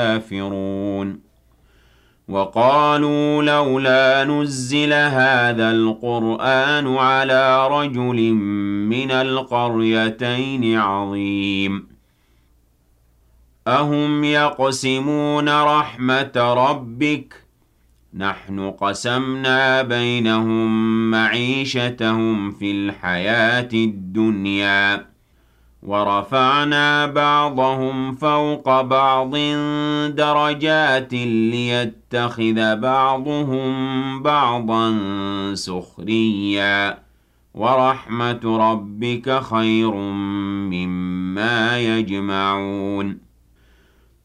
كافرون وقالوا لولا نزل هذا القرآن على رجل من القريتين عظيم أهم يقسمون رحمة ربك نحن قسمنا بينهم معيشتهم في الحياة الدنيا ورفعنا بعضهم فوق بعض درجات ليتخذ بعضهم بعضا سخريا ورحمة ربك خير مما يجمعون